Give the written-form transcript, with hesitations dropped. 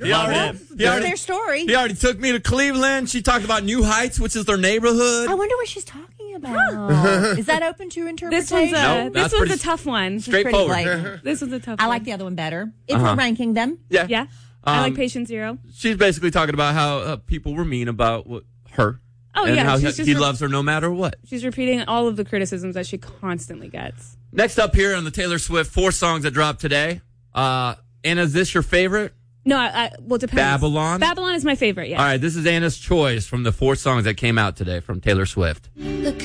He already their story. He already took me to Cleveland. She talked about New Heights, which is their neighborhood. I wonder what she's talking about. Is that open to interpretation? This one's a tough one. Straightforward. This was a tough one. I like the other one better. If we're ranking them. Yeah. I like Patient Zero. She's basically talking about how people were mean about her. Oh, and yeah. how he loves her no matter what. She's repeating all of the criticisms that she constantly gets. Next up here on the Taylor Swift 4 songs that dropped today. Anna, is this your favorite? No, well, it depends. Babylon? Babylon is my favorite, yeah. All right, this is Anna's choice from the 4 songs that came out today from Taylor Swift. Look